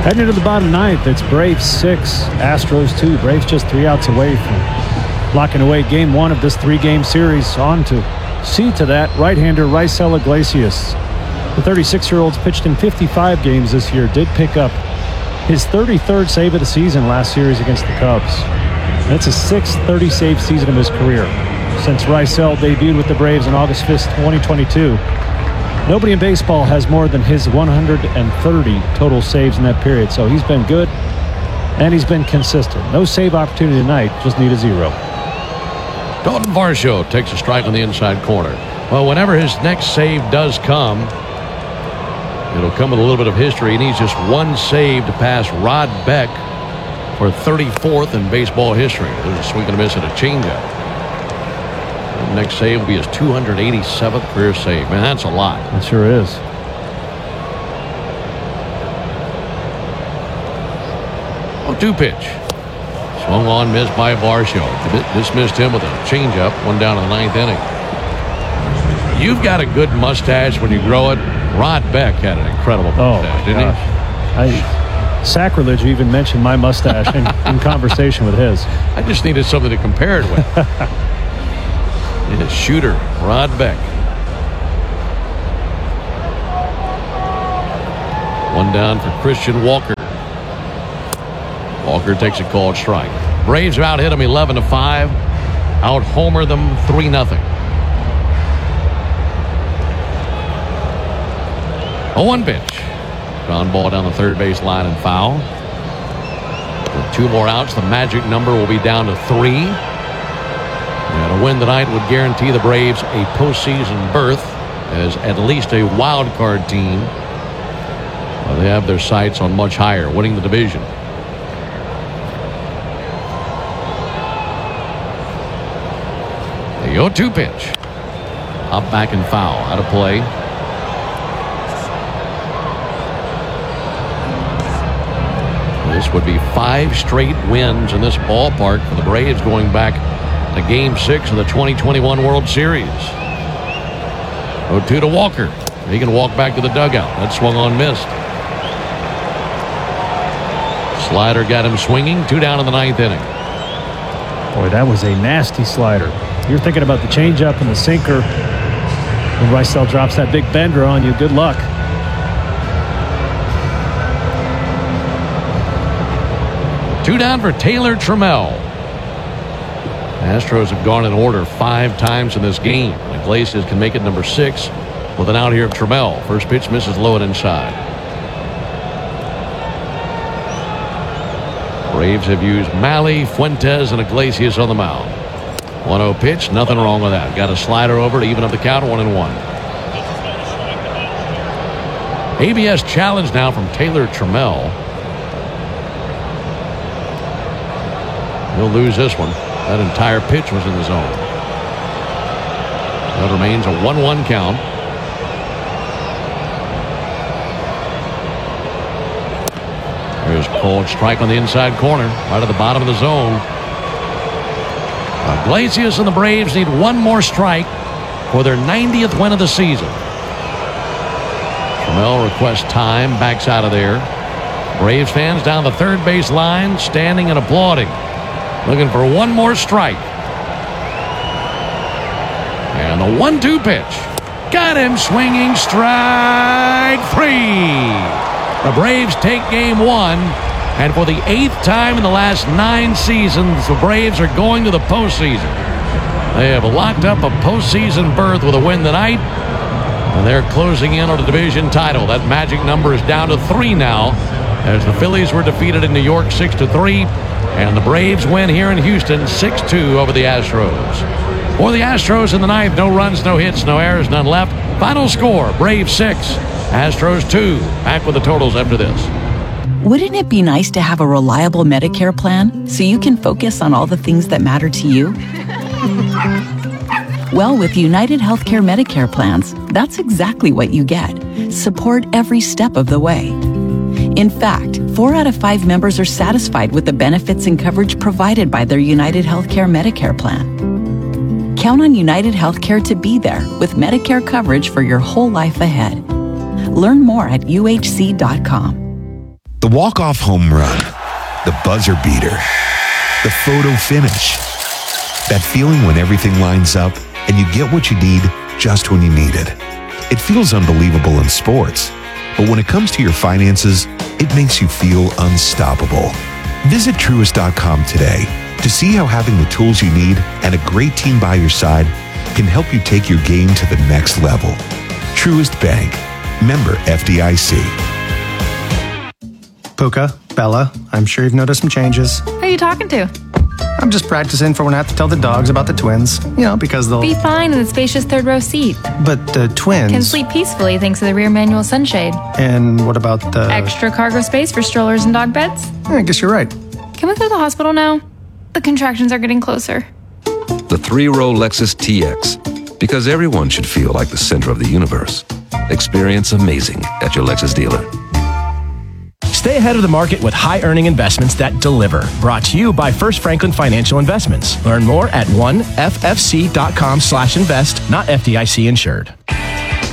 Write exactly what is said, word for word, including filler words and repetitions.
Heading into the bottom ninth, it's Braves six, Astros two. Braves just three outs away from locking away game one of this three-game series. On to see to that right-hander Raisel Iglesias. The thirty-six-year-old's pitched in fifty-five games this year, did pick up his thirty-third save of the season last series against the Cubs. That's his sixth thirty-save season of his career. Since Raisel debuted with the Braves on August fifth, twenty twenty-two, nobody in baseball has more than his one hundred thirty total saves in that period. So he's been good, and he's been consistent. No save opportunity tonight, just need a zero. Dalton Varsho takes a strike on the inside corner. Well, whenever his next save does come, it'll come with a little bit of history. He needs just one save to pass Rod Beck for thirty-fourth in baseball history. There's a swing and a miss at a changeup. The next save will be his two hundred eighty-seventh career save. Man, that's a lot. It sure is. oh two pitch. Swung on, missed by Varsho. Dismissed him with a changeup. One down in the ninth inning. You've got a good mustache when you grow it. Rod Beck had an incredible mustache, oh, didn't gosh. he? I, sacrilege even mentioned my mustache in, in conversation with his. I just needed something to compare it with. His shooter, Rod Beck. One down for Christian Walker. Walker takes a called strike. Braves out hit him eleven to five. Out homer them three nothing. oh one pitch. Ground ball down the third base line and foul. With two more outs, the magic number will be down to three. And a win tonight would guarantee the Braves a postseason berth as at least a wild card team. Well, they have their sights on much higher, winning the division. The oh two pitch. Up, back, and foul. Out of play. This would be five straight wins in this ballpark for the Braves going back to Game six of the twenty twenty-one World Series. oh two to Walker. He can walk back to the dugout. That swung on, missed. Slider got him swinging. Two down in the ninth inning. Boy, that was a nasty slider. You're thinking about the changeup and the sinker. When Raisel drops that big bender on you, good luck. Two down for Taylor Trammell. Astros have gone in order five times in this game. Iglesias can make it number six with an out here of Trammell. First pitch misses low and inside. Braves have used Malley, Fuentes, and Iglesias on the mound. one oh pitch, nothing wrong with that. Got a slider over to even up the count, one and one. A B S challenge now from Taylor Trammell. He'll lose this one. That entire pitch was in the zone. That remains a one one count. There's a called strike on the inside corner, right at the bottom of the zone. Iglesias and the Braves need one more strike for their ninetieth win of the season. Trammell requests time, backs out of there. Braves fans down the third base line, standing and applauding. Looking for one more strike. And the one two pitch. Got him swinging, strike three. The Braves take game one. And for the eighth time in the last nine seasons, the Braves are going to the postseason. They have locked up a postseason berth with a win tonight. And they're closing in on the division title. That magic number is down to three now, as the Phillies were defeated in New York six to three. And the Braves win here in Houston six two over the Astros. For the Astros in the ninth, no runs, no hits, no errors, none left. Final score, Braves six, Astros two. Back with the totals after this. Wouldn't it be nice to have a reliable Medicare plan so you can focus on all the things that matter to you? Well, with United Healthcare Medicare plans, that's exactly what you get. Support every step of the way. In fact, four out of five members are satisfied with the benefits and coverage provided by their United Healthcare Medicare plan. Count on United Healthcare to be there with Medicare coverage for your whole life ahead. Learn more at U H C dot com. The walk-off home run, the buzzer beater, the photo finish. That feeling when everything lines up and you get what you need just when you need it. It feels unbelievable in sports, but when it comes to your finances, it makes you feel unstoppable. Visit Truist dot com today to see how having the tools you need and a great team by your side can help you take your game to the next level. Truist Bank. Member F D I C. Puka, Bella, I'm sure you've noticed some changes. Who are you talking to? I'm just practicing for when I have to tell the dogs about the twins. You know, because they'll... Be fine in the spacious third row seat. But the twins... Can sleep peacefully thanks to the rear manual sunshade. And what about the... Extra cargo space for strollers and dog beds? I guess you're right. Can we go to the hospital now? The contractions are getting closer. The three-row Lexus T X. Because everyone should feel like the center of the universe. Experience amazing at your Lexus dealer. Stay ahead of the market with high-earning investments that deliver. Brought to you by First Franklin Financial Investments. Learn more at one f f c dot com slash invest, not F D I C insured.